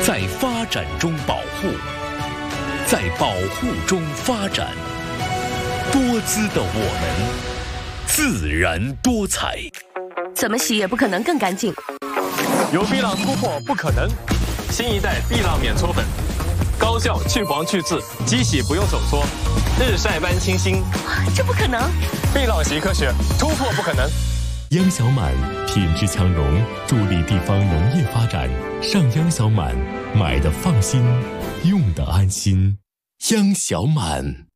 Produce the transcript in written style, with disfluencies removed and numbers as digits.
在发展中保护，在保护中发展。多姿的我们，自然多彩。 怎么洗也不可能更干净。 有碧浪突破不可能，新一代碧浪免搓粉，高效去黄去渍，机洗不用手搓，日晒般清新。 这不可能！ 碧浪习科学，突破不可能。 央小满品质强融，助力地方农业发展。上央小满，买的放心，用的安心。央小满。